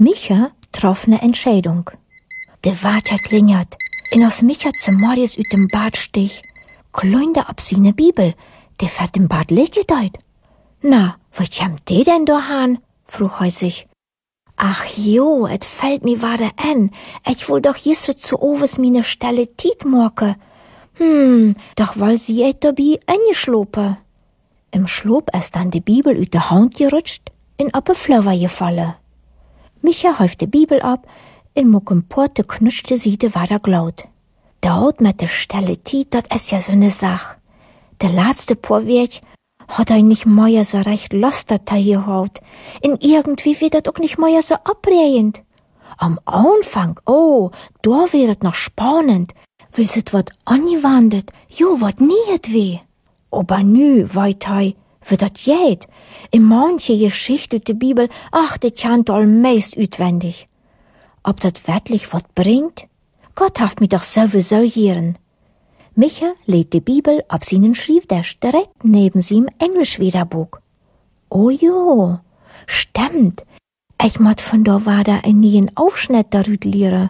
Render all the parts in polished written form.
Micha traf ne Entscheidung. De Water klingert. En als Micha zum Morgens uit dem Bad stich, kleunde ab sine Bibel, de fährt im Bad Licht gedeit. Na, wo kommt de denn da han? Frug er sich. Ach jo, et fällt mi wade an, ich will doch jisse zu overs mine Stelle Tiet morke. Doch weil sie et dabei eingeschlopen. Im Schlob ist dann die Bibel uit de Hand gerutscht en op een Flower gefallen. Micha häuft die Bibel ab, in mucken Porte knutschte sie de Wader glaut. Dort mit de Stelle Tiet, dat is ja so ne Sach. De laatste Porweg hat nicht mehr so recht Lust da gehaut. Und irgendwie wird das auch nicht mehr so abrehend. Am Anfang, da wird noch spannend, weil es wat angewandelt, wat niet weh. Aber nü, weit wird das jät. In manche Geschichte uit de Bibel, das kennt all meist utwendig. Ob das wirklich wat bringt? Gott haft mi doch sowieso hieren. Micha lädt die Bibel ab seinen Schrifttisch direkt neben seinem Englisch-Wederbuch. Oh jo, stimmt. Ich mat von da Wader einen neuen Aufschnitt darüber lehren.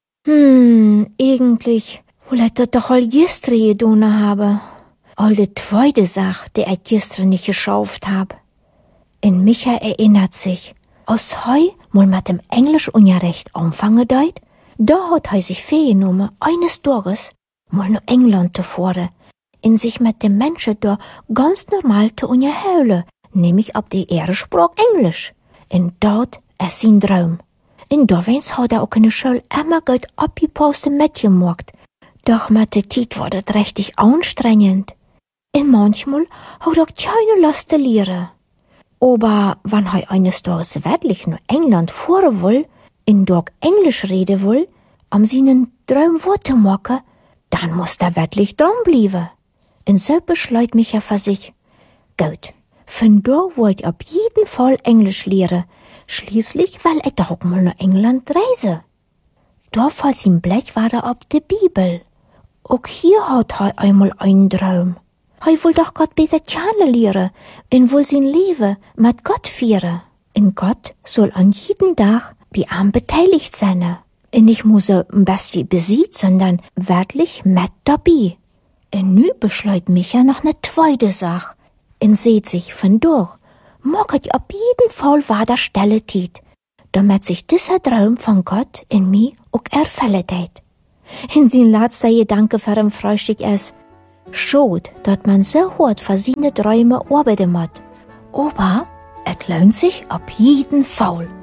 Eigentlich wollte ich doch all gestern gedonnen haben. All die zweite Sache, die ich gestern nicht geschafft hab. In Micha erinnert sich, als heu mal mit dem Englischunterricht anfangen deut, da hat er sich vorgenommen, eines Tages mal nach England zu fahren, in sich mit den Menschen da ganz normal zu unterhalten, nämlich ab die Ehrensprache Englisch. Und dort ist sein Traum. In Dovens hat auch in der Schule immer gut abgepasste Mädchen gemacht. Doch mit der Zeit war das richtig anstrengend. Und manchmal hat er keine Lust zu lernen. Aber wenn er eines Tages wirklich nach England fahren will, in dort Englisch reden will, seinen Traum Worte machen, dann muss er wirklich dranbleiben. Und so beschleut Micha für sich. Gut, von da wollt ich ab jeden Fall Englisch lernen. Schließlich will ich doch auch mal nach England reisen. Da fällt ihm Blick wieder ab die Bibel. Auch hier hat er einmal einen Traum. Er will doch Gott besser kennenlernen und will sein Leben mit Gott führen. Und Gott soll an jeden Tag bei ihm beteiligt sein. Und nicht muss er ein bisschen besiegt, sondern wirklich mit dabei. Und nu beschleut Micha noch ne zweite Sache. Und sieht sich von durch, mag ich ab jeden Fall weiter Stelle Tiet, damit sich dieser Traum von Gott in mir auch erfüllen tät. In sein letzter Gedanke für ihn Frühstück ist, schade, dass man so hart für seine Träume arbeiten muss. Aber es lohnt sich ab jeden Fall.